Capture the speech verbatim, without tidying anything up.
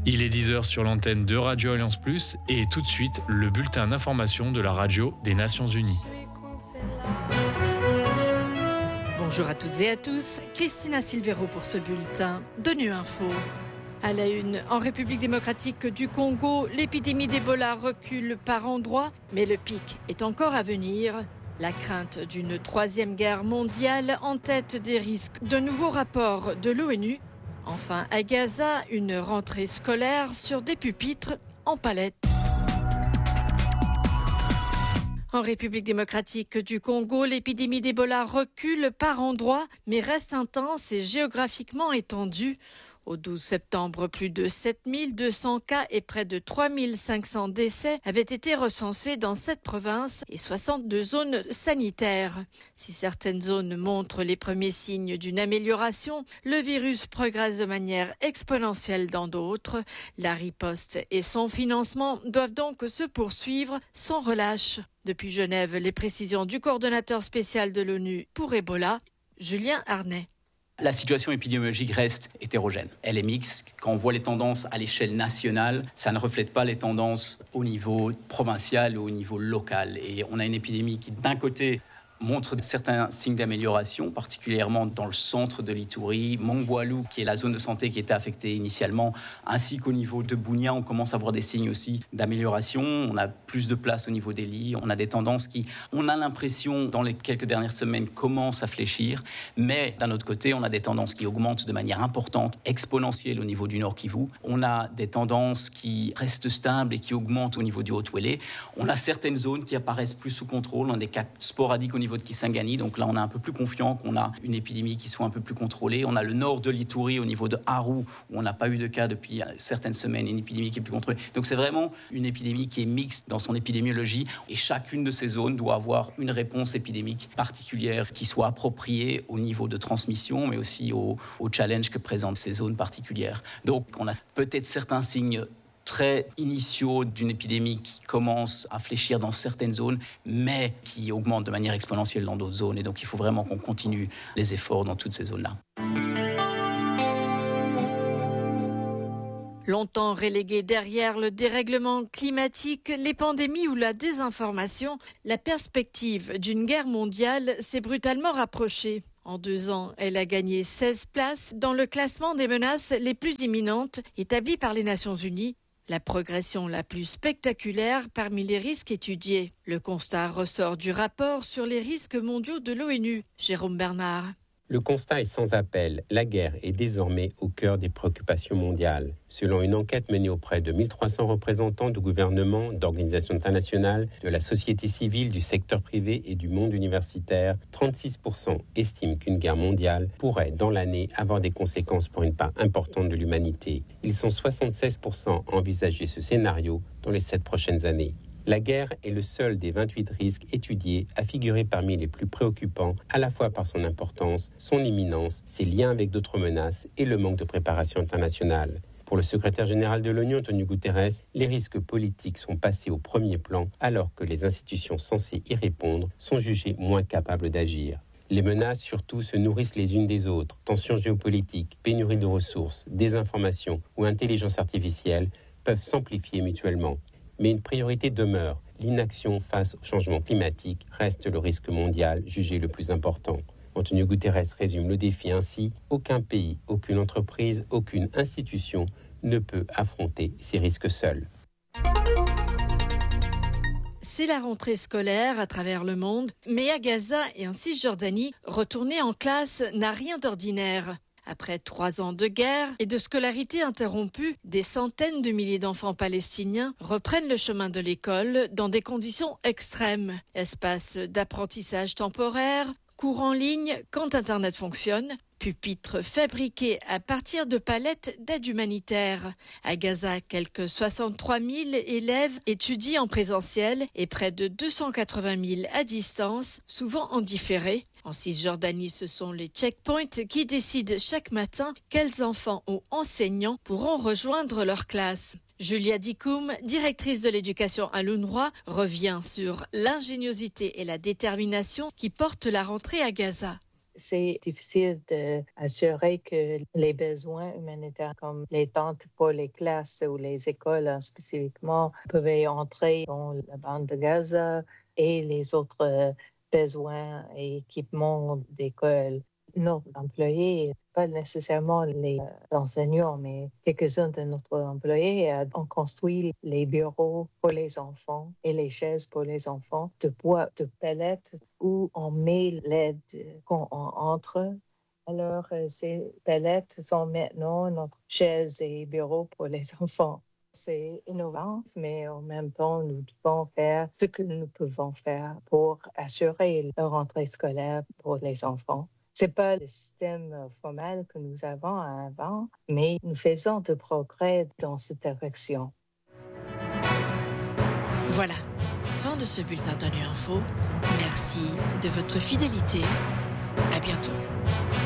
Il est dix heures sur l'antenne de Radio Alliance Plus et tout de suite, le bulletin d'information de la radio des Nations Unies. Bonjour à toutes et à tous, Christina Silvero pour ce bulletin de Nu Info. À la une, en République démocratique du Congo, l'épidémie d'Ebola recule par endroits, mais le pic est encore à venir. La crainte d'une troisième guerre mondiale en tête des risques de nouveaux rapports de l'ONU. Enfin, à Gaza, une rentrée scolaire sur des pupitres en palette. En République démocratique du Congo, l'épidémie d'Ebola recule par endroits, mais reste intense et géographiquement étendue. Au douze septembre, plus de sept mille deux cents cas et près de trois mille cinq cents décès avaient été recensés dans cette province et soixante-deux zones sanitaires. Si certaines zones montrent les premiers signes d'une amélioration, le virus progresse de manière exponentielle dans d'autres. La riposte et son financement doivent donc se poursuivre sans relâche. Depuis Genève, les précisions du coordonnateur spécial de l'ONU pour Ebola, Julien Arnay. La situation épidémiologique reste hétérogène. Elle est mixte. Quand on voit les tendances à l'échelle nationale, ça ne reflète pas les tendances au niveau provincial ou au niveau local. Et on a une épidémie qui, d'un côté, montre certains signes d'amélioration, particulièrement dans le centre de l'Ituri, Mongwalu, qui est la zone de santé qui était affectée initialement, ainsi qu'au niveau de Bunia, on commence à voir des signes aussi d'amélioration. On a plus de place au niveau des lits, on a des tendances qui, on a l'impression, dans les quelques dernières semaines, commencent à fléchir, mais d'un autre côté, on a des tendances qui augmentent de manière importante, exponentielle au niveau du Nord Kivu. On a des tendances qui restent stables et qui augmentent au niveau du Haut-Ouélé. On a certaines zones qui apparaissent plus sous contrôle, on a des cas sporadiques au niveau de Kisangani, donc là on est un peu plus confiant qu'on a une épidémie qui soit un peu plus contrôlée. On a le nord de l'Ituri au niveau de Aru, où on n'a pas eu de cas depuis certaines semaines, une épidémie qui est plus contrôlée. Donc c'est vraiment une épidémie qui est mixte dans son épidémiologie et chacune de ces zones doit avoir une réponse épidémique particulière qui soit appropriée au niveau de transmission, mais aussi au, au challenge que présentent ces zones particulières. Donc on a peut-être certains signes très initiaux d'une épidémie qui commence à fléchir dans certaines zones, mais qui augmente de manière exponentielle dans d'autres zones. Et donc, il faut vraiment qu'on continue les efforts dans toutes ces zones-là. Longtemps relégués derrière le dérèglement climatique, les pandémies ou la désinformation, la perspective d'une guerre mondiale s'est brutalement rapprochée. En deux ans, elle a gagné seize places dans le classement des menaces les plus imminentes établi par les Nations Unies. La progression la plus spectaculaire parmi les risques étudiés. Le constat ressort du rapport sur les risques mondiaux de l'ONU. Jérôme Bernard. Le constat est sans appel. La guerre est désormais au cœur des préoccupations mondiales. Selon une enquête menée auprès de mille trois cents représentants de gouvernements, d'organisations internationales, de la société civile, du secteur privé et du monde universitaire, trente-six pour cent estiment qu'une guerre mondiale pourrait, dans l'année, avoir des conséquences pour une part importante de l'humanité. Ils sont soixante-seize pour cent à envisager ce scénario dans les sept prochaines années. La guerre est le seul des vingt-huit risques étudiés à figurer parmi les plus préoccupants, à la fois par son importance, son imminence, ses liens avec d'autres menaces et le manque de préparation internationale. Pour le secrétaire général de l'ONU, Antonio Guterres, les risques politiques sont passés au premier plan alors que les institutions censées y répondre sont jugées moins capables d'agir. Les menaces, surtout, se nourrissent les unes des autres. Tensions géopolitiques, pénurie de ressources, désinformation ou intelligence artificielle peuvent s'amplifier mutuellement. Mais une priorité demeure. L'inaction face au changement climatique reste le risque mondial jugé le plus important. Antonio Guterres résume le défi ainsi. Aucun pays, aucune entreprise, aucune institution ne peut affronter ces risques seul. C'est la rentrée scolaire à travers le monde, mais à Gaza et en Cisjordanie, retourner en classe n'a rien d'ordinaire. Après trois ans de guerre et de scolarité interrompue, des centaines de milliers d'enfants palestiniens reprennent le chemin de l'école dans des conditions extrêmes. Espace d'apprentissage temporaire, cours en ligne quand Internet fonctionne, pupitres fabriqués à partir de palettes d'aide humanitaire. À Gaza, quelques soixante-trois mille élèves étudient en présentiel et près de deux cent quatre-vingt mille à distance, souvent en différé. En Cisjordanie, ce sont les checkpoints qui décident chaque matin quels enfants ou enseignants pourront rejoindre leur classe. Julia Dikoum, directrice de l'éducation à l'UNRWA, revient sur l'ingéniosité et la détermination qui portent la rentrée à Gaza. C'est difficile d'assurer que les besoins humanitaires comme les tentes pour les classes ou les écoles hein, spécifiquement peuvent entrer dans la bande de Gaza et les autres besoins et équipements d'école. Nos employés, pas nécessairement les enseignants, mais quelques-uns de notre employés ont construit les bureaux pour les enfants et les chaises pour les enfants de bois, de palettes où on met l'aide quand on entre. Alors, ces palettes sont maintenant notre chaise et bureau pour les enfants. C'est innovant, mais en même temps, nous devons faire ce que nous pouvons faire pour assurer la rentrée scolaire pour les enfants. Ce n'est pas le système formel que nous avons avant, mais nous faisons de progrès dans cette direction. Voilà, fin de ce bulletin d'O N U Info. Merci de votre fidélité. À bientôt.